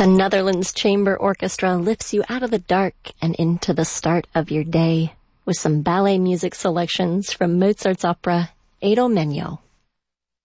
The Netherlands Chamber Orchestra lifts you out of the dark and into the start of your day with some ballet music selections from Mozart's opera Idomeneo.